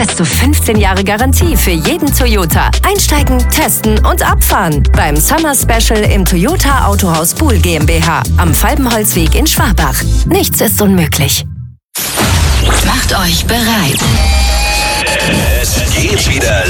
bis zu 15 Jahre Garantie für jeden Toyota. Einsteigen, testen und abfahren. Beim Summer Special im Toyota Autohaus Buhl GmbH am Falbenholzweg in Schwabach. Nichts ist unmöglich. Macht euch bereit. Es geht wieder